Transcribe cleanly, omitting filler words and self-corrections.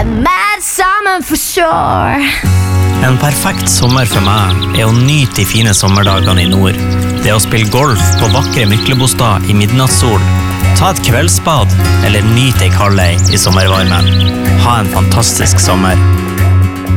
mad summer for sure. En perfekt sommer for meg å nyte de fine sommerdagene i nord. Det å spille golf på vakre Myklebostad i midnattssol, ta et kveldsbad eller nyte ei kaldei i sommervarmen. Ha en fantastisk sommer.